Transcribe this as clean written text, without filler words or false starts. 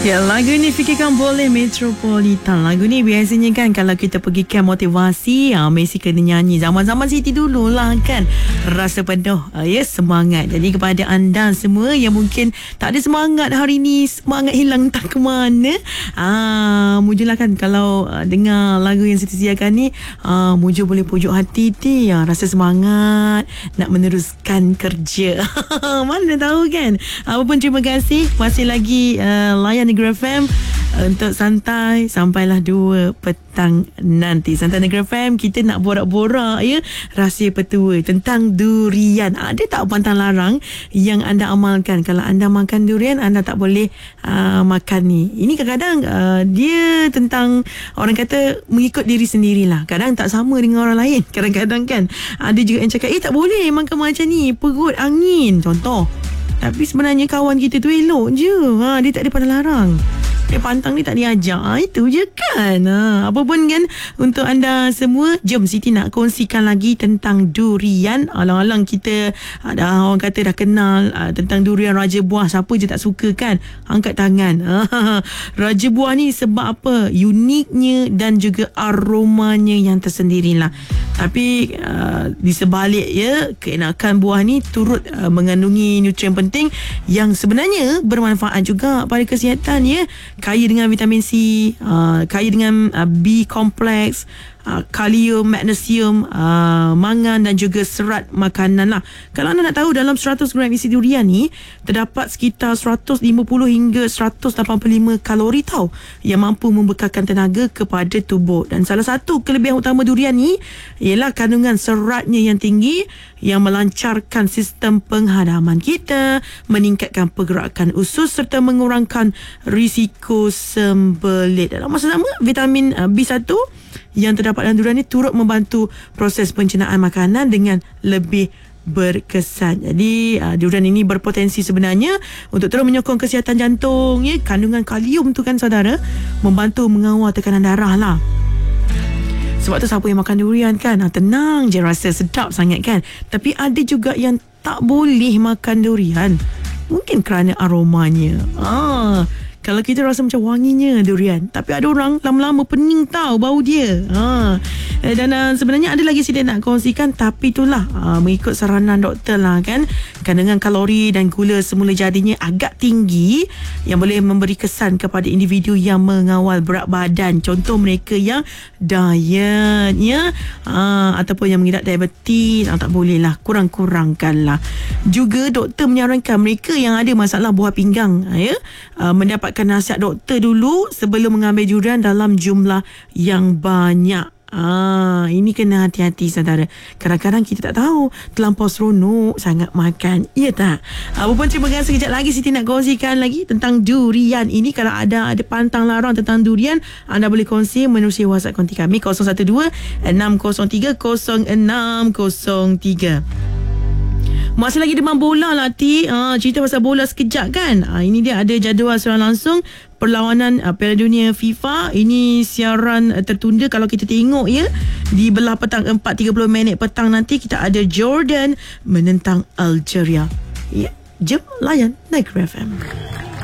Ya, lagu ni fikirkan boleh Metropolitan. Lagu ni biasanya kan kalau kita pergi camp motivasi, mesti kena nyanyi. Zaman-zaman Siti dulu lah kan. Rasa penuh semangat. Jadi kepada anda semua yang mungkin tak ada semangat hari ni, semangat hilang tak ke mana, mujulah kan kalau dengar lagu yang Siti sediakan ni, muju boleh pujuk hati ti, rasa semangat nak meneruskan kerja. Mana tahu kan. Apapun, terima kasih masih lagi layan Negeri FM untuk santai sampailah 2 petang nanti. Santai Negeri FM, kita nak borak-borak rahsia petua tentang durian. Ada tak pantang larang yang anda amalkan? Kalau anda makan durian, anda tak boleh makan ni. Ini kadang-kadang dia tentang, orang kata, mengikut diri sendirilah. Kadang tak sama dengan orang lain. Kadang-kadang kan ada juga yang cakap tak boleh makan macam ni, perut angin contoh. Tapi sebenarnya kawan kita tu elok je. Dia tak ada pandang larang. Dia pantang ni tak diajak. Itu je kan. Apa pun kan, untuk anda semua, jom Siti nak kongsikan lagi tentang durian. Alang-alang kita orang kata dah kenal tentang durian raja buah. Siapa je tak suka kan? Angkat tangan. Raja buah ni sebab apa? Uniknya dan juga aromanya yang tersendirilah. Tapi di sebalik keenakan buah ni turut mengandungi nutrien penting yang sebenarnya bermanfaat juga pada kesihatan. Kaya dengan vitamin C, kaya dengan B kompleks, kalium, magnesium, mangan dan juga serat makanan lah. Kalau anda nak tahu, dalam 100 gram isi durian ni terdapat sekitar 150 hingga 185 kalori tau, yang mampu membekalkan tenaga kepada tubuh. Dan salah satu kelebihan utama durian ni ialah kandungan seratnya yang tinggi, yang melancarkan sistem penghadaman kita, meningkatkan pergerakan usus serta mengurangkan risiko sembelit. Dalam masa sama, vitamin B1 yang terdapat dalam durian ni turut membantu proses pencernaan makanan dengan lebih berkesan. Jadi durian ini berpotensi sebenarnya untuk terus menyokong kesihatan jantung. Kandungan kalium tu kan saudara, membantu mengawal tekanan darah lah. Sebab tu siapa yang makan durian kan, tenang je, rasa sedap sangat kan. Tapi ada juga yang tak boleh makan durian, mungkin kerana aromanya. Kalau kita rasa macam wanginya durian, tapi ada orang lama-lama pening tau bau dia. Dan sebenarnya ada lagi Siti nak kongsikan, tapi itulah mengikut saranan doktor lah kan. Kandungan kalori dan gula semula jadinya agak tinggi, yang boleh memberi kesan kepada individu yang mengawal berat badan. Contoh mereka yang diet ataupun yang mengidap diabetes, tak boleh lah, kurang-kurangkan lah. Juga doktor menyarankan mereka yang ada masalah buah pinggang mendapat nasihat doktor dulu sebelum mengambil durian dalam jumlah yang banyak. Ini kena hati-hati saudara. Kadang-kadang kita tak tahu, terlampau seronok sangat makan, ya tak? Apapun, terima kasih. Sekejap lagi Siti nak kongsikan lagi tentang durian ini. Kalau ada pantang larang tentang durian, anda boleh kongsi menerusi WhatsApp konti kami 012-603-0603. Masih lagi demam bola lah Ti. Cerita pasal bola sekejap kan. Ini dia ada jadual siaran langsung perlawanan Piala Dunia FIFA. Ini siaran tertunda. Kalau kita tengok di belah petang 4.30 petang nanti, kita ada Jordan menentang Algeria. Jom layan Negeri FM.